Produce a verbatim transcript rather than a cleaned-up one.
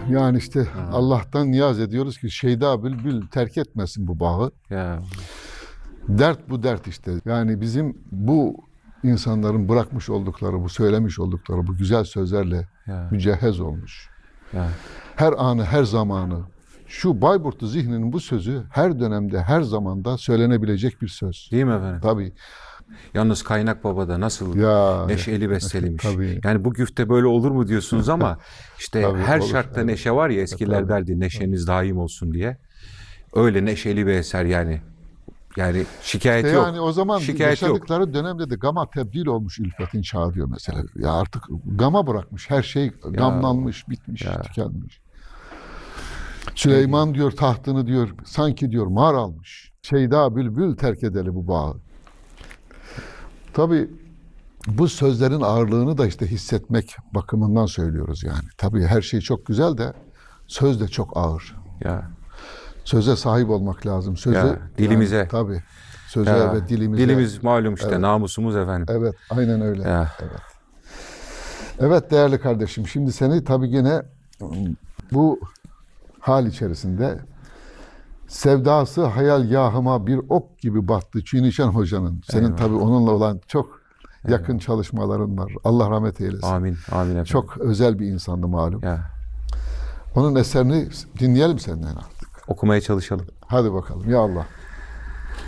Yani işte Ha. Allah'tan niyaz ediyoruz ki Şeyda Bülbül terk etmesin bu bağı. Ya. Dert bu dert işte. Yani bizim bu insanların bırakmış oldukları, bu söylemiş oldukları bu güzel sözlerle Ya. mücehhez olmuş. Ya. Her anı, her zamanı. Şu Bayburtlu zihninin bu sözü her dönemde, her zamanda söylenebilecek bir söz. Değil mi efendim? Tabii. Yalnız Kaynak Baba da nasıl Ya, neşeli besteliymiş. tabii. Yani bu güfte böyle olur mu diyorsunuz ama işte Tabii, her olur, şartta evet. neşe var ya, eskiler Tabii, derdi neşeniz daim olsun diye. Öyle neşeli bir eser yani. Yani şikayet İşte yok. yani o zaman Şikayet yok. yaşadıkları dönemde de gama tebdil olmuş Ülfet'in çağı diyor mesela. Ya artık gama bırakmış. Her şey gamlanmış, bitmiş, ya. tükenmiş. Süleyman diyor tahtını diyor sanki diyor mar almış. Şeyda Bülbül terk edeli bu bağı. Tabii bu sözlerin ağırlığını da işte hissetmek bakımından söylüyoruz yani. Tabii her şey çok güzel de söz de çok ağır. Ya. Söze sahip olmak lazım. Söze Ya, dilimize. Yani, tabii. Söze Ya, ve dilimize. dilimiz malum işte, Evet. namusumuz efendim. Evet, aynen öyle. Ya. Evet. Evet değerli kardeşim, şimdi seni tabii yine bu hal içerisinde sevdası hayalgahıma bir ok gibi battı Çiğnişen Hoca'nın. Senin Eyvallah. tabii onunla olan çok yakın Eyvallah. çalışmaların var. Allah rahmet eylesin. Amin. Amin efendim. Çok özel bir insandı malum. Ya. Onun eserini dinleyelim senden artık. Okumaya çalışalım. Hadi bakalım ya Allah.